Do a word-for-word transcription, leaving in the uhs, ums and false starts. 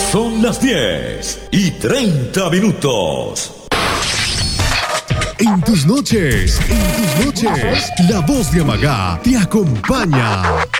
Son las diez y treinta minutos. En tus noches, en tus noches, la voz de Amagá te acompaña.